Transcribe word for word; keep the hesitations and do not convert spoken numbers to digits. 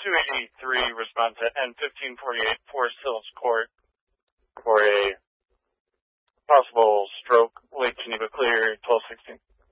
two eighty-three, respond to N fifteen forty-eight, Forest Hills Court for a possible stroke, Lake Geneva clear, twelve sixteen.